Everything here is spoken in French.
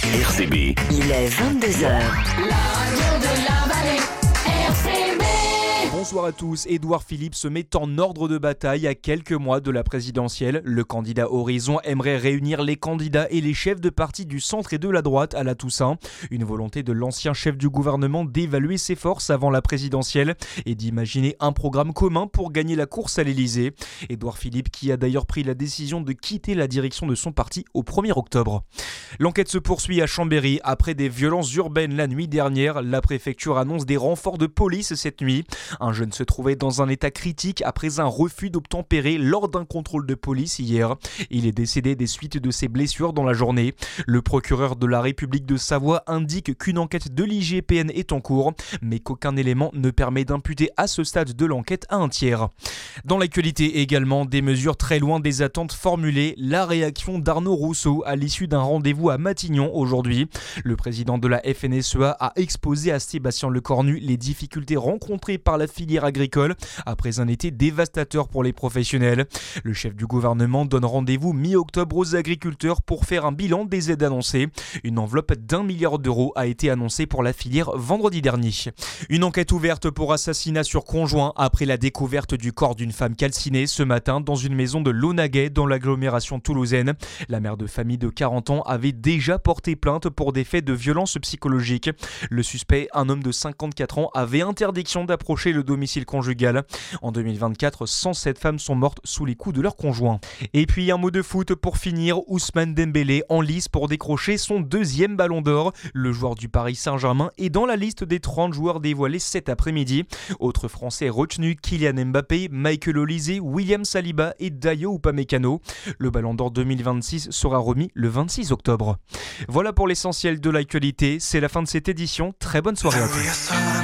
RCB. Il est 22h. La radio de la vallée, RCB. Bonsoir à tous. Édouard Philippe se met en ordre de bataille à quelques mois de la présidentielle. Le candidat Horizon aimerait réunir les candidats et les chefs de parti du centre et de la droite à la Toussaint. Une volonté de l'ancien chef du gouvernement d'évaluer ses forces avant la présidentielle et d'imaginer un programme commun pour gagner la course à l'Elysée. Édouard Philippe qui a d'ailleurs pris la décision de quitter la direction de son parti au 1er octobre. L'enquête se poursuit à Chambéry après des violences urbaines la nuit dernière. La préfecture annonce des renforts de police cette nuit. Un jeune se trouvait dans un état critique après un refus d'obtempérer lors d'un contrôle de police hier. Il est décédé des suites de ses blessures dans la journée. Le procureur de la République de Savoie indique qu'une enquête de l'IGPN est en cours, mais qu'aucun élément ne permet d'imputer à ce stade de l'enquête à un tiers. Dans l'actualité également, des mesures très loin des attentes formulées. La réaction d'Arnaud Rousseau à l'issue d'un rendez-vous à Matignon aujourd'hui. Le président de la FNSEA a exposé à Sébastien Lecornu les difficultés rencontrées par la filière agricole après un été dévastateur pour les professionnels. Le chef du gouvernement donne rendez-vous mi-octobre aux agriculteurs pour faire un bilan des aides annoncées. Une enveloppe d'1 milliard d'euros a été annoncée pour la filière vendredi dernier. Une enquête ouverte pour assassinat sur conjoint après la découverte du corps d'une femme calcinée ce matin dans une maison de Launaguet dans l'agglomération toulousaine. La mère de famille de 40 ans avait déjà porté plainte pour des faits de violence psychologique. Le suspect, un homme de 54 ans, avait interdiction d'approcher le domicile conjugal. En 2024, 107 femmes sont mortes sous les coups de leur conjoint. Et puis un mot de foot pour finir, Ousmane Dembélé en lice pour décrocher son 2e ballon d'or. Le joueur du Paris Saint-Germain est dans la liste des 30 joueurs dévoilés cet après-midi. Autres Français retenus, Kylian Mbappé, Michael Olise, William Saliba et Dayo Upamecano. Le ballon d'or 2026 sera remis le 26 octobre. Voilà pour l'essentiel de l'actualité, c'est la fin de cette édition. Très bonne soirée à tous.